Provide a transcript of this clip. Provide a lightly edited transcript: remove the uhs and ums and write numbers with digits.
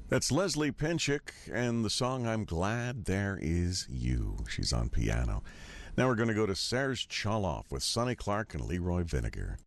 That's Leslie Pinchik and the song I'm Glad There Is You. She's on piano. Now we're going to go to Serge Choloff with Sonny Clark and Leroy Vinegar.